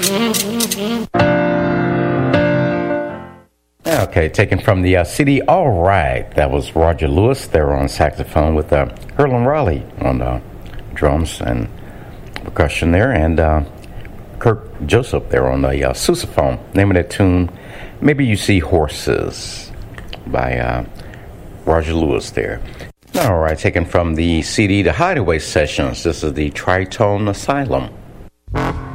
Okay, taken from the CD All Right. That was Roger Lewis there on saxophone with Herlin Riley on drums and percussion there, and Kirk Joseph there on the sousaphone. Name of that tune, Maybe You See Horses, by Roger Lewis there. All right, taken from the CD The Hideaway Sessions. This is the Tritone Asylum.